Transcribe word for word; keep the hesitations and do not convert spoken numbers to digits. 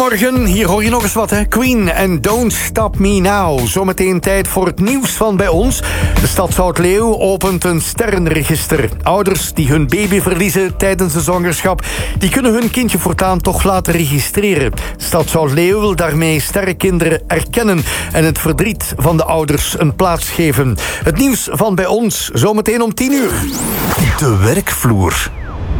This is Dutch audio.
Goedemorgen, hier hoor je nog eens wat, hè. Queen en Don't Stop Me Now. Zometeen tijd voor het nieuws van bij ons. De stad Zoutleeuw opent een sterrenregister. Ouders die hun baby verliezen tijdens de zwangerschap, die kunnen hun kindje voortaan toch laten registreren. De stad Zoutleeuw wil daarmee sterrenkinderen erkennen en het verdriet van de ouders een plaats geven. Het nieuws van bij ons, zometeen om tien uur. De werkvloer.